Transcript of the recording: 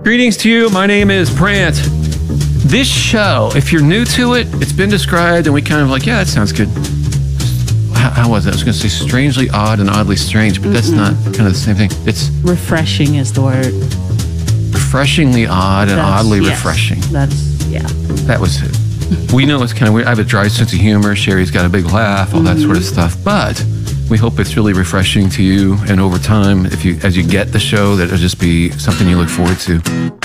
Greetings to you. My name is Brant. This show, if you're new to it, it's been described and we kind of like, yeah, that sounds good. How was it? I was going to say strangely odd and oddly strange, but that's not kind of the same thing. It's refreshing is the word. Refreshingly odd and oddly refreshing. That was it. We know it's kind of weird. I have a dry sense of humor. Sherry's got a big laugh, all that sort of stuff. But we hope it's really refreshing to you. And over time, as you get the show, that it'll just be something you look forward to.